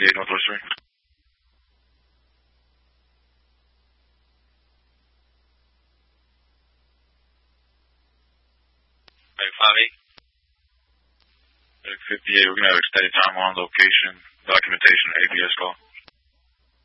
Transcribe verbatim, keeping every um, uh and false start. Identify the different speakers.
Speaker 1: fifty-eight Northwest three. five eight. fifty-eight, we're going to have extended time on location, documentation, A B S call.